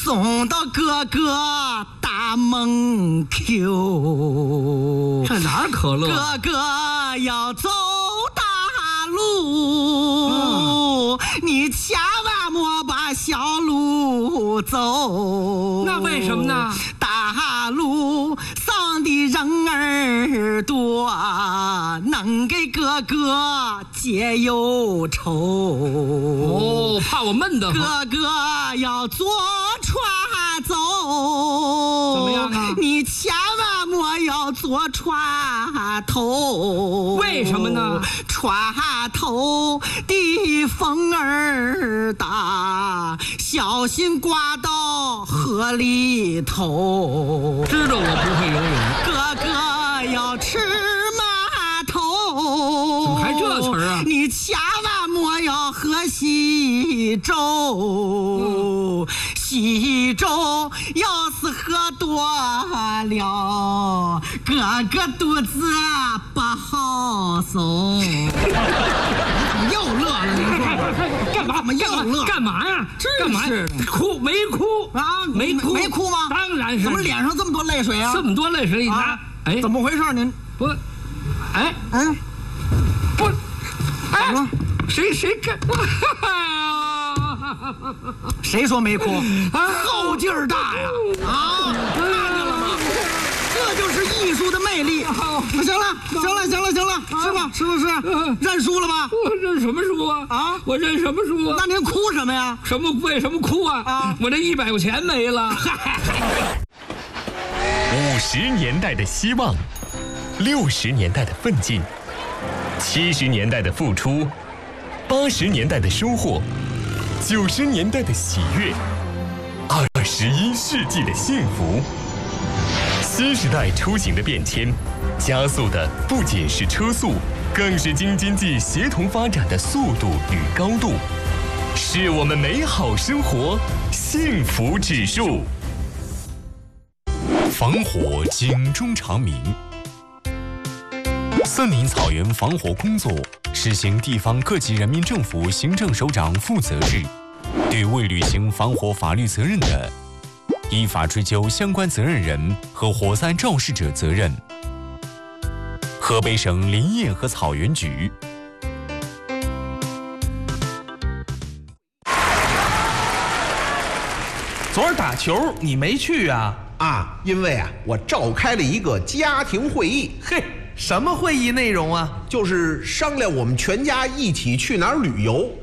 送到哥哥大门口。 这哪儿可乐？ 哥哥要走大路，你千万莫把小路走。 那为什么呢？ 大路上的人儿多，能给哥哥解忧愁。 哦，怕我闷得慌。哥哥要坐船走， 怎么样啊？ 你千万莫要坐船头。 为什么呢？ 船头的风儿大，小心刮到河里头。 知道我不会游泳。 哥哥要吃码头。 怎么还这词儿啊？ 你千万莫要喝稀粥。稀粥要是喝多了，哥哥肚子不好受。又乐了，您说干嘛？ 怎么又乐？ 干嘛呀？ 干嘛？ 哭没哭啊？ 没哭？ 没哭吗？ 当然是。 怎么脸上这么多泪水啊？ 这么多泪水，你拿？哎， 怎么回事？您不？哎，不，哎，谁干？ 谁说没哭？后劲儿大呀！啊，看见了吗？这就是艺术的魅力。行了，师傅是认输了吧？ 我认什么输啊？啊，我认什么输啊？ 那您哭什么呀？ 为什么哭啊？啊，我这100块钱没了。 50年代的希望，60年代的奋进，70年代的付出，80年代的收获，90年代的喜悦，21世纪的幸福。新时代出行的变迁，加速的不仅是车速，更是京津冀协同发展的速度与高度，是我们美好生活幸福指数。防火警钟长鸣。森林草原防火工作实行地方各级人民政府行政首长负责制，对未履行防火法律责任的，依法追究相关责任人和火灾肇事者责任。河北省林业和草原局。 昨儿打球你没去啊？ 啊，因为我召开了一个家庭会议。 嘿，什么会议内容啊？ 就是商量我们全家一起去哪儿旅游。